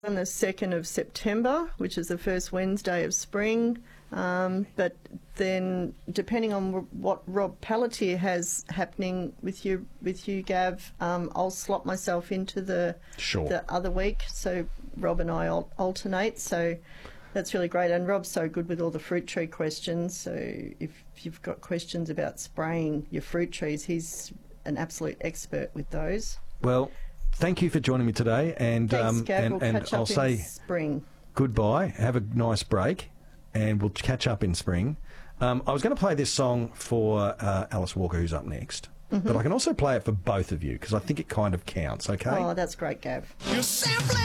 On the 2nd of September, which is the first Wednesday of spring. But then, depending on what Rob Pelletier has happening with you, Gav, I'll slot myself into the other week. So Rob and I alternate. So that's really great. And Rob's so good with all the fruit tree questions. So if you've got questions about spraying your fruit trees, he's an absolute expert with those. Well, thank you for joining me today. And thanks, Gav. We'll catch up I'll say spring. Goodbye. Have a nice break. And we'll catch up in spring. I was going to play this song for Alice Walker, who's up next. Mm-hmm. But I can also play it for both of you because I think it kind of counts, okay? Oh, that's great, Gav.